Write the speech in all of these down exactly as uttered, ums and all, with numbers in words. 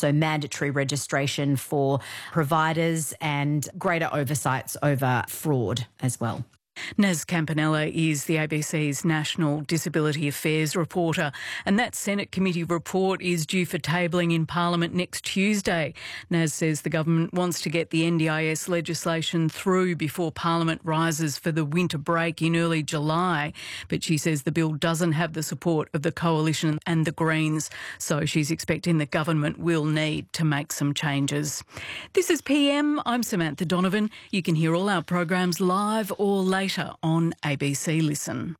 also mandatory registration for providers and greater oversights over fraud as well. Naz Campanella is the A B C's National Disability Affairs reporter, and that Senate committee report is due for tabling in Parliament next Tuesday. Naz says the government wants to get the N D I S legislation through before Parliament rises for the winter break in early July, but she says the bill doesn't have the support of the Coalition and the Greens, so she's expecting the government will need to make some changes. This is P M. I'm Samantha Donovan. You can hear all our programs live or later on A B C Listen.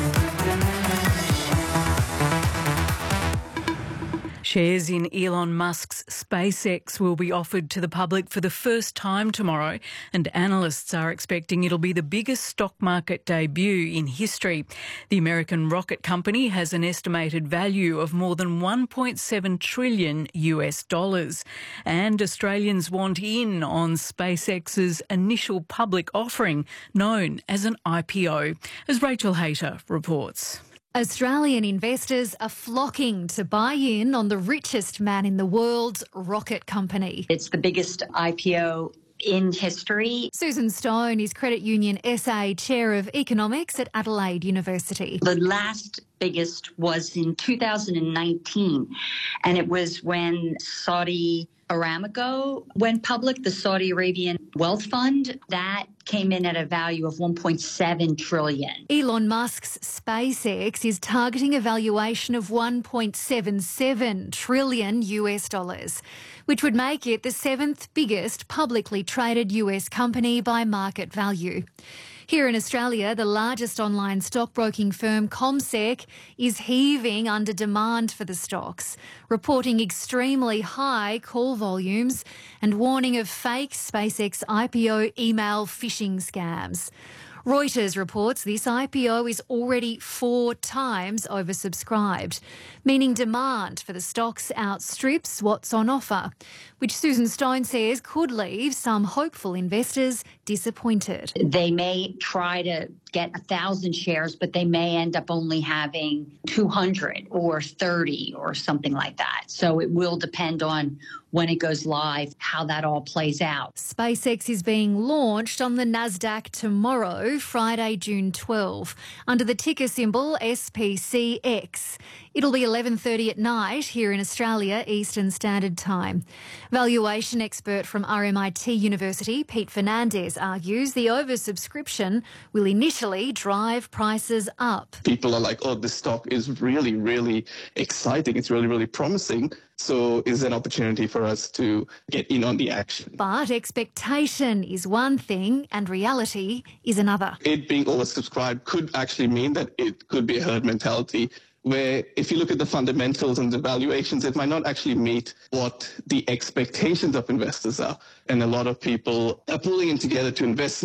Shares in Elon Musk's SpaceX will be offered to the public for the first time tomorrow, and analysts are expecting it'll be the biggest stock market debut in history. The American rocket company has an estimated value of more than one point seven trillion U S dollars, and Australians want in on SpaceX's initial public offering, known as an I P O, as Rachel Hayter reports. Australian investors are flocking to buy in on the richest man in the world's rocket company. It's the biggest I P O in history. Susan Stone is Credit Union S A Chair of Economics at Adelaide University. The last biggest was in two thousand nineteen, and it was when Saudi Aramco went public, the Saudi Arabian Wealth Fund. That came in at a value of one point seven trillion. Elon Musk's SpaceX is targeting a valuation of one point seven seven trillion U S dollars, which would make it the seventh biggest publicly traded U S company by market value. Here in Australia, the largest online stockbroking firm, CommSec, is heaving under demand for the stocks, reporting extremely high call volumes and warning of fake SpaceX I P O email phishing scams. Reuters reports this I P O is already four times oversubscribed, meaning demand for the stocks outstrips what's on offer, which Susan Stone says could leave some hopeful investors disappointed. They may try to get a thousand shares, but they may end up only having two hundred or thirty or something like that. So it will depend on when it goes live, how that all plays out. SpaceX is being launched on the Nasdaq tomorrow, Friday, June twelfth, under the ticker symbol S P C X. It'll be eleven thirty at night here in Australia, Eastern Standard Time. Valuation expert from R M I T University, Pete Fernandez, argues the oversubscription will initially drive prices up. People are like, oh, this stock is really, really exciting. It's really, really promising. So is an opportunity for us to get in on the action. But expectation is one thing and reality is another. It being oversubscribed could actually mean that it could be a herd mentality, where if you look at the fundamentals and the valuations, it might not actually meet what the expectations of investors are. And a lot of people are pulling in together to invest